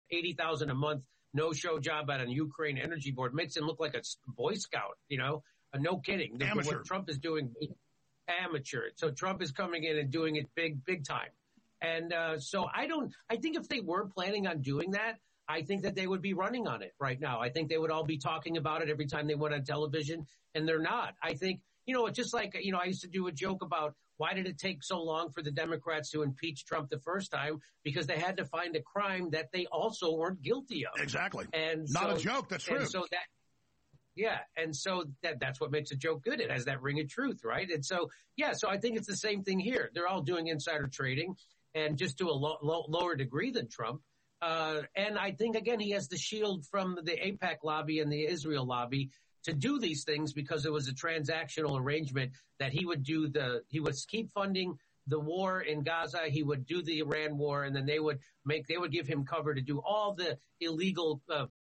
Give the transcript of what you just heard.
$80,000 a month no-show job at a Ukraine energy board makes him look like a Boy Scout, no kidding. Amateur. What Trump is doing, amateur. So Trump is coming in and doing it big time. And so I think if they were planning on doing that, I think that they would be running on it right now. I think they would all be talking about it every time they went on television, and they're not. I think, it's just like, I used to do a joke about why did it take so long for the Democrats to impeach Trump the first time? Because they had to find a crime that they also weren't guilty of. Exactly. And not a joke. That's true. And so that's what makes a joke good. It has that ring of truth, right? And so, so I think it's the same thing here. They're all doing insider trading, and just to a lower degree than Trump. And I think, again, he has the shield from the AIPAC lobby and the Israel lobby to do these things because it was a transactional arrangement that he would keep funding the war in Gaza. He would do the Iran war, and then they would give him cover to do all the illegal